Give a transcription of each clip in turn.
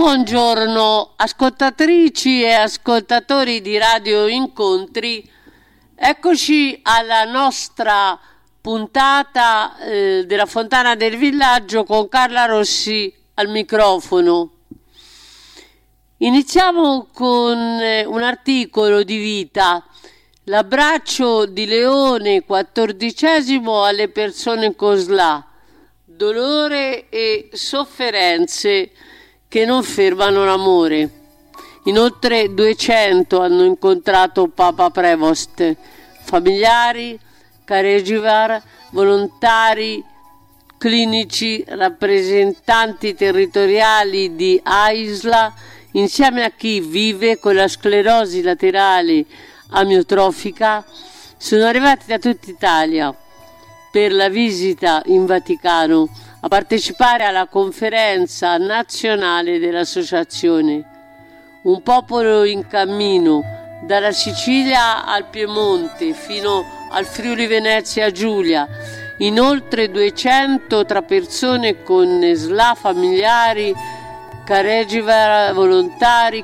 Buongiorno ascoltatrici e ascoltatori di Radio Incontri, eccoci alla nostra puntata della Fontana del Villaggio con Carla Rossi al microfono. Iniziamo con un articolo di Vita, l'abbraccio di Leone XIV alle persone con SLA, dolore e sofferenze che non fermano l'amore. In oltre 200 hanno incontrato Papa Prevost, familiari, caregiver, volontari, clinici, rappresentanti territoriali di AISLA, insieme a chi vive con la sclerosi laterale amiotrofica, sono arrivati da tutta Italia per la visita in Vaticano a partecipare alla conferenza nazionale dell'associazione. Un popolo in cammino dalla Sicilia al Piemonte fino al Friuli Venezia Giulia, in oltre 200 tra persone con SLA, familiari, caregiver, volontari,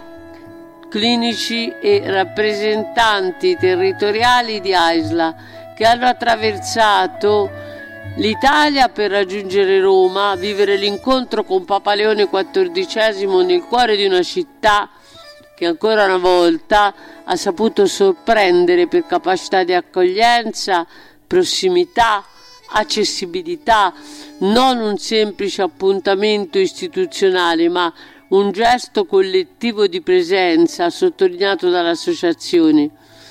clinici e rappresentanti territoriali di AISLA che hanno attraversato l'Italia per raggiungere Roma, vivere l'incontro con Papa Leone XIV nel cuore di una città che ancora una volta ha saputo sorprendere per capacità di accoglienza, prossimità, accessibilità, non un semplice appuntamento istituzionale, ma un gesto collettivo di presenza sottolineato dall'associazione.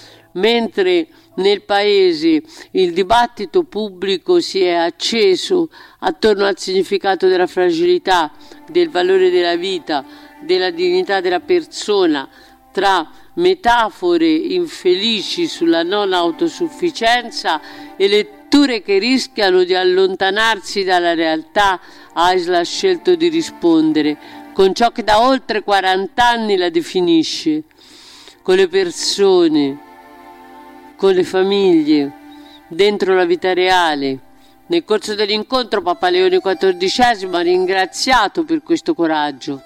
Mentre nel paese il dibattito pubblico si è acceso attorno al significato della fragilità, del valore della vita, della dignità della persona, tra metafore infelici sulla non autosufficienza e letture che rischiano di allontanarsi dalla realtà, AISLA ha scelto di rispondere con ciò che da oltre 40 anni la definisce, con le persone, con le famiglie, dentro la vita reale. Nel corso dell'incontro Papa Leone XIV ha ringraziato per questo coraggio.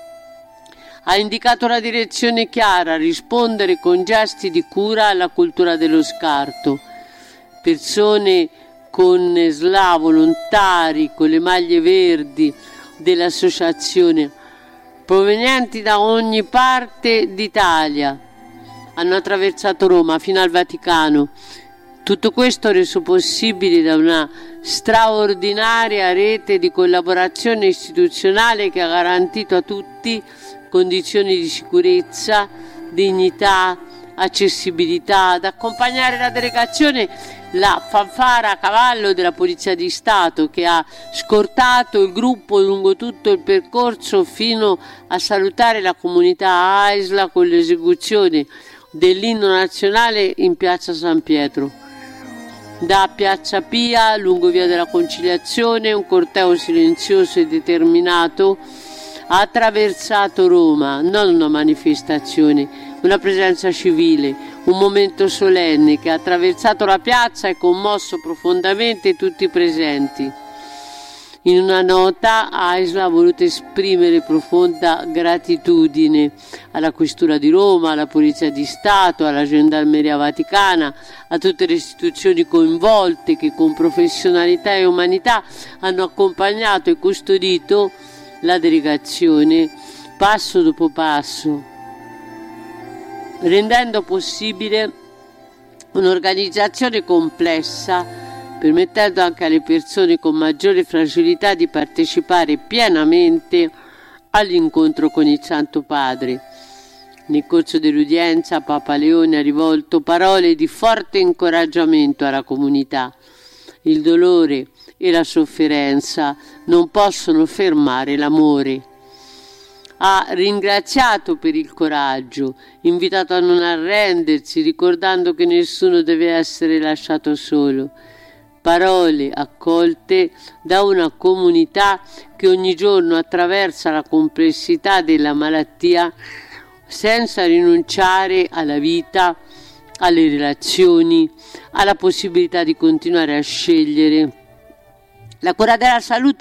Ha indicato una direzione chiara, rispondere con gesti di cura alla cultura dello scarto. Persone con SLA, volontari, con le maglie verdi dell'associazione, provenienti da ogni parte d'Italia, hanno attraversato Roma fino al Vaticano. Tutto questo reso possibile da una straordinaria rete di collaborazione istituzionale che ha garantito a tutti condizioni di sicurezza, dignità, accessibilità. Ad accompagnare la delegazione la fanfara a cavallo della Polizia di Stato, che ha scortato il gruppo lungo tutto il percorso fino a salutare la comunità AISLA con l'esecuzione dell'inno nazionale in piazza San Pietro. Da piazza Pia, lungo via della Conciliazione, un corteo silenzioso e determinato ha attraversato Roma, non una manifestazione, una presenza civile, un momento solenne che ha attraversato la piazza e commosso profondamente tutti i presenti. In una nota AISLA ha voluto esprimere profonda gratitudine alla Questura di Roma, alla Polizia di Stato, alla Gendarmeria Vaticana, a tutte le istituzioni coinvolte che con professionalità e umanità hanno accompagnato e custodito la delegazione passo dopo passo, rendendo possibile un'organizzazione complessa, permettendo anche alle persone con maggiore fragilità di partecipare pienamente all'incontro con il Santo Padre. Nel corso dell'udienza Papa Leone ha rivolto parole di forte incoraggiamento alla comunità. Il dolore e la sofferenza non possono fermare l'amore. Ha ringraziato per il coraggio, invitato a non arrendersi, ricordando che nessuno deve essere lasciato solo. Parole accolte da una comunità che ogni giorno attraversa la complessità della malattia senza rinunciare alla vita, alle relazioni, alla possibilità di continuare a scegliere. La cura della salute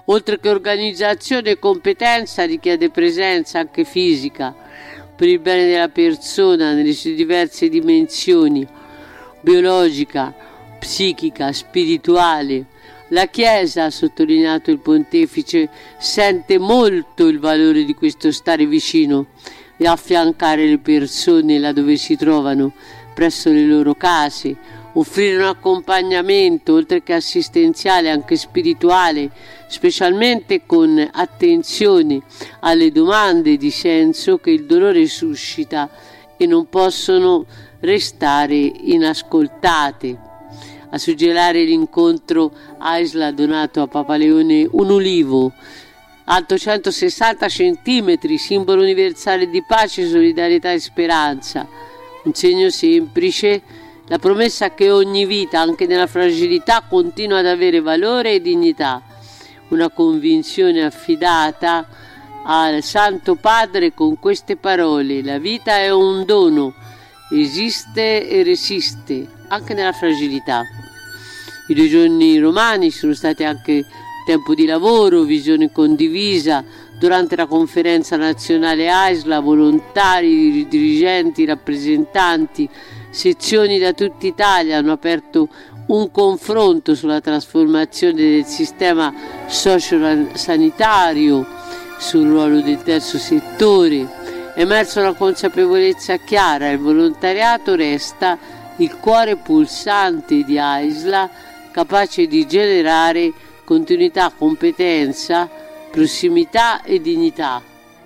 Oltre che organizzazione e competenza, richiede presenza anche fisica per il bene della persona nelle sue diverse dimensioni: biologica, psichica, spirituale. La Chiesa, ha sottolineato il pontefice, sente molto il valore di questo stare vicino e affiancare le persone laddove si trovano, presso le loro case, offrire un accompagnamento oltre che assistenziale anche spirituale, specialmente con attenzione alle domande di senso che il dolore suscita e non possono restare inascoltate. A suggellare l'incontro, Aisla ha donato a Papa Leone un ulivo alto 160 cm, simbolo universale di pace, solidarietà e speranza. Un segno semplice, la promessa che ogni vita, anche nella fragilità, continua ad avere valore e dignità. Una convinzione affidata al Santo Padre con queste parole: la vita è un dono, esiste e resiste anche nella fragilità. I 2 giorni romani sono stati anche tempo di lavoro, visione condivisa. Durante la conferenza nazionale AISLA, volontari, dirigenti, rappresentanti, sezioni da tutta Italia hanno aperto un confronto sulla trasformazione del sistema socio-sanitario, sul ruolo del terzo settore. È emersa una consapevolezza chiara: il volontariato resta il cuore pulsante di AISLA, capace di generare continuità, competenza, prossimità e dignità.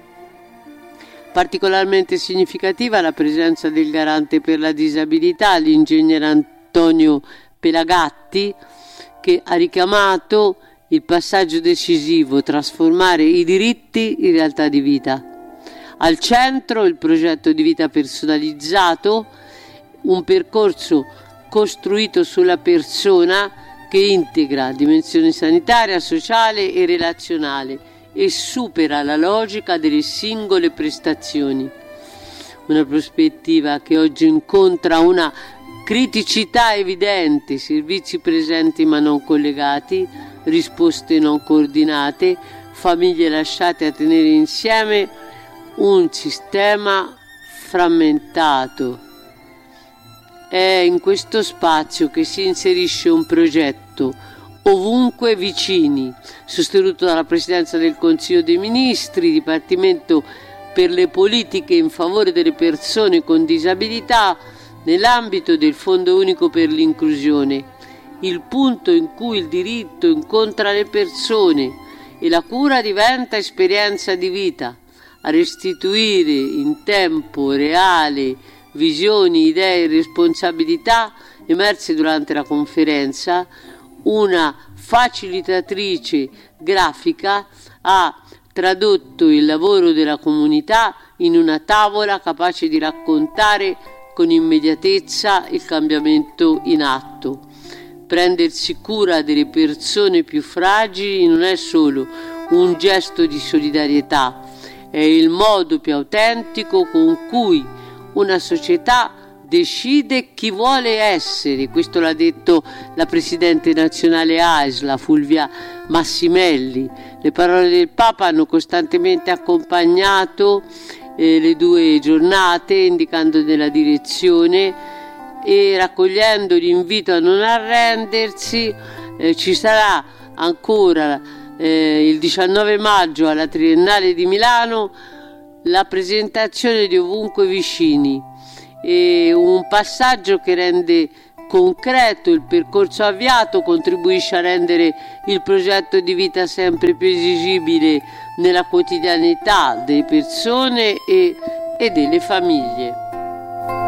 Particolarmente significativa la presenza del garante per la disabilità, l'ingegner Antonio Pelagatti, che ha richiamato il passaggio decisivo: trasformare i diritti in realtà di vita. Al centro il progetto di vita personalizzato, un percorso costruito sulla persona che integra dimensione sanitaria, sociale e relazionale e supera la logica delle singole prestazioni. Una prospettiva che oggi incontra una criticità evidente: servizi presenti ma non collegati, risposte non coordinate, famiglie lasciate a tenere insieme un sistema frammentato. È in questo spazio che si inserisce un progetto Ovunque Vicini, sostenuto dalla Presidenza del Consiglio dei Ministri, Dipartimento per le politiche in favore delle persone con disabilità, nell'ambito del Fondo Unico per l'Inclusione. Il punto in cui il diritto incontra le persone e la cura diventa esperienza di vita, a restituire in tempo reale visioni, idee e responsabilità emerse durante la conferenza. Una facilitatrice grafica ha tradotto il lavoro della comunità in una tavola capace di raccontare con immediatezza il cambiamento in atto. Prendersi cura delle persone più fragili non è solo un gesto di solidarietà, è il modo più autentico con cui una società decide chi vuole essere. Questo l'ha detto la presidente nazionale AISLA, Fulvia Massimelli. Le parole del Papa hanno costantemente accompagnato le 2 giornate, indicando nella direzione e raccogliendo l'invito a non arrendersi. Ci sarà ancora il 19 maggio alla Triennale di Milano la presentazione di Ovunque Vicini, e un passaggio che rende concreto il percorso avviato, contribuisce a rendere il progetto di vita sempre più esigibile nella quotidianità delle persone e delle famiglie.